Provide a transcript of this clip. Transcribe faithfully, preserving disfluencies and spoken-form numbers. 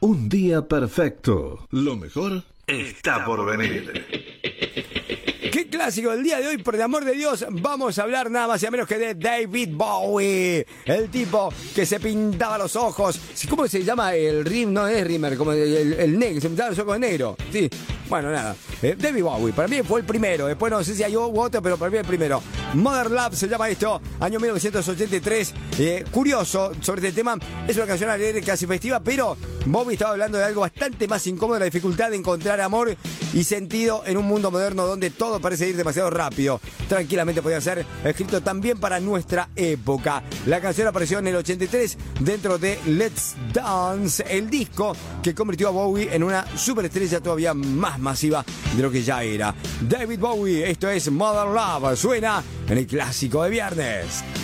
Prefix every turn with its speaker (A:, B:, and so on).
A: Un día perfecto. Lo mejor está por venir.
B: Qué clásico del día de hoy, por el amor de Dios, vamos a hablar nada más y a menos que de David Bowie, el tipo que se pintaba los ojos. ¿Cómo se llama el rim? No es rimmer, como el, el, el negro, se pintaba los ojos de negro. Sí, bueno, nada. Eh, David Bowie, para mí fue el primero. Después no sé si hay otro, pero para mí el primero. Mother Love se llama esto, año mil novecientos ochenta y tres. Eh, curioso sobre este tema, es una canción alegre, casi festiva, pero Bowie estaba hablando de algo bastante más incómodo, la dificultad de encontrar amor y sentido en un mundo moderno donde todo parece ir demasiado rápido. Tranquilamente podía ser escrito también para nuestra época. La canción apareció en el ochenta y tres dentro de Let's Dance, el disco que convirtió a Bowie en una superestrella todavía más masiva de lo que ya era. David Bowie, esto es Mother Love, suena en el clásico de viernes.